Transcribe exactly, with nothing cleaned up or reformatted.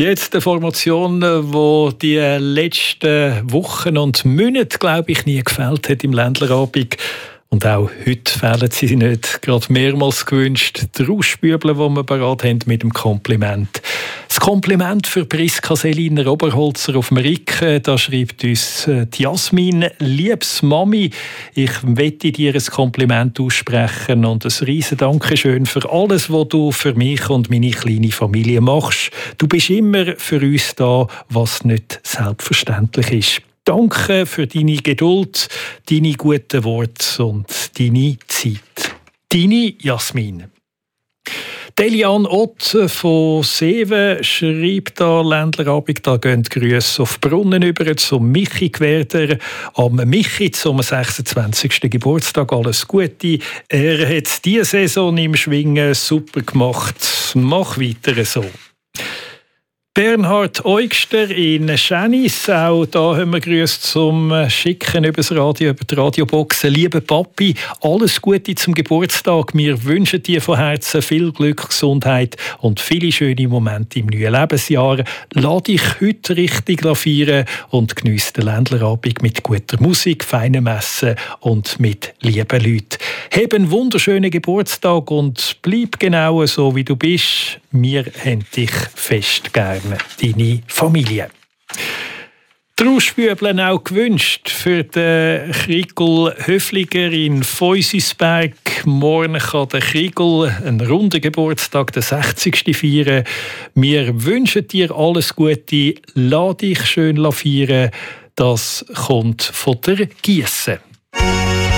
Jetzt eine Formation, die die letzten Wochen und Monate, glaube ich, nie gefällt hat im Ländlerabend. Und auch heute fehlen sie nicht. Gerade mehrmals gewünscht. Die Rauschbübel, die wir parat haben, mit dem Kompliment. Das Kompliment für Priska Selina Oberholzer auf dem Ricken. Da schreibt uns die Jasmin: Liebes Mami, ich möchte dir ein Kompliment aussprechen und ein riesen Dankeschön für alles, was du für mich und meine kleine Familie machst. Du bist immer für uns da, was nicht selbstverständlich ist. Danke für deine Geduld, deine guten Worte und deine Zeit. Deine Jasmin. Delian Ott von Seven schreibt da Ländlerabend, da gehen die Grüße auf Brunnen über zum Michi Gwerder. Am Michi zum sechsundzwanzigsten Geburtstag alles Gute. Er hat diese Saison im Schwingen super gemacht. Mach weiter so. Bernhard Eugster in Schänis, auch da haben wir Grüße zum Schicken über das Radio, über die Radioboxen. Lieber Papi, alles Gute zum Geburtstag. Wir wünschen dir von Herzen viel Glück, Gesundheit und viele schöne Momente im neuen Lebensjahr. Lass dich heute richtig feiern und geniesse den Ländlerabend mit guter Musik, feinem Essen und mit lieben Leuten. Hab einen wunderschönen Geburtstag und bleib genau so, wie du bist. Wir haben dich fest gern. Deine Familie. Die Rauschbübeln auch gewünscht für den Kriegel Höfliger in Feusisberg. Morgen kann der Kriegel einen runden Geburtstag, den sechzigsten feiern. Wir wünschen dir alles Gute. Lass dich schön feiern. Das kommt von der Giesse.